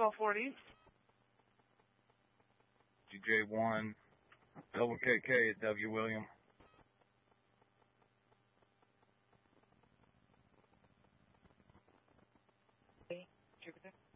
1240. DJ1, double KK at W. William. Hey, Jupiter.